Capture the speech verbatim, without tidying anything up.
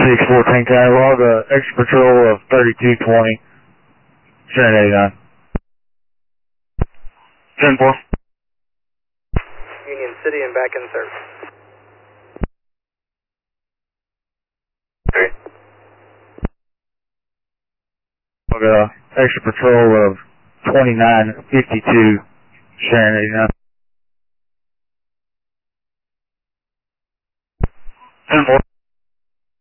six fourteen, can I log a extra patrol of thirty-two twenty, Sharon eighty-nine. ten four. Union City and back in service. Okay. Log a extra patrol of twenty-nine fifty-two, Sharon eighty-nine. ten four.